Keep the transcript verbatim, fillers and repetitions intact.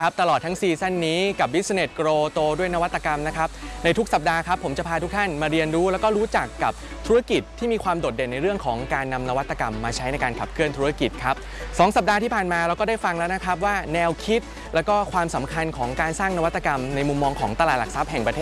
ครับตลอดทั้งซีซั่นนี้กับ Business Grow โตด้วยนวัตกรรมนะครับในทุกสัปดาห์ครับผมจะพาทุกท่านมาเรียนรู้แล้วก็รู้จักกับธุรกิจที่มีความโดดเด่นในเรื่องของการนำนวัตกรรมมาใช้ในการขับเคลื่อนธุรกิจครับสองสัปดาห์ที่ผ่านมาเราก็ได้ฟังแล้วนะครับว่าแนวคิดแล้วก็ความสำคัญของการสร้างนวัตกรรมในมุมมองของตลาดหลักทรัพย์แห่งประเทศ